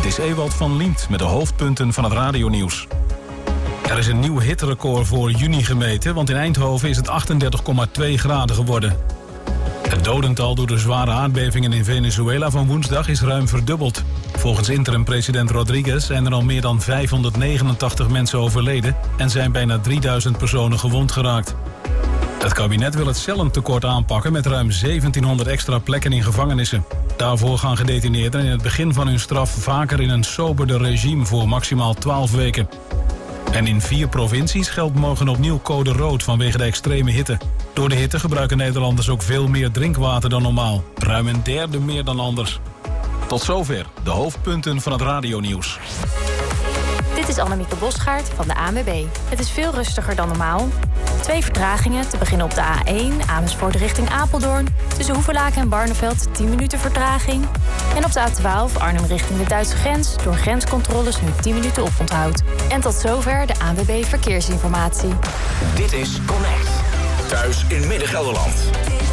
Dit is Ewald van Liemt met de hoofdpunten van het radionieuws. Er is een nieuw hitterecord voor juni gemeten, want in Eindhoven is het 38,2 graden geworden. Het dodental door de zware aardbevingen in Venezuela van woensdag is ruim verdubbeld. Volgens interim-president Rodriguez zijn er al meer dan 589 mensen overleden en zijn bijna 3000 personen gewond geraakt. Het kabinet wil het cellentekort aanpakken met ruim 1700 extra plekken in gevangenissen. Daarvoor gaan gedetineerden in het begin van hun straf vaker in een soberder regime voor maximaal 12 weken. En in 4 provincies geldt morgen opnieuw code rood vanwege de extreme hitte. Door de hitte gebruiken Nederlanders ook veel meer drinkwater dan normaal. Ruim een derde meer dan anders. Tot zover de hoofdpunten van het radionieuws. Dit is Annemieke Bosgaard van de ANWB. Het is veel rustiger dan normaal. 2 vertragingen, te beginnen op de A1, Amersfoort richting Apeldoorn. Tussen Hoevelaken en Barneveld 10 minuten vertraging. En op de A12 Arnhem richting de Duitse grens. Door grenscontroles nu 10 minuten oponthoud. En tot zover de ANWB Verkeersinformatie. Dit is Connect. Thuis in Midden-Gelderland.